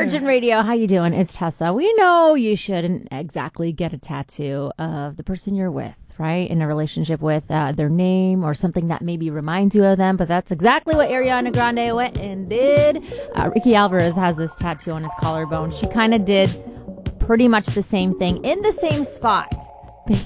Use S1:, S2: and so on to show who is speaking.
S1: Virgin Radio. How you doing? It's Tessa. We know you shouldn't exactly get a tattoo of the person you're with, right? In a relationship with their name or something that maybe reminds you of them. But that's exactly what Ariana Grande went and did. Ricky Alvarez has this tattoo on his collarbone. She kind of did pretty much the same thing in the same spot.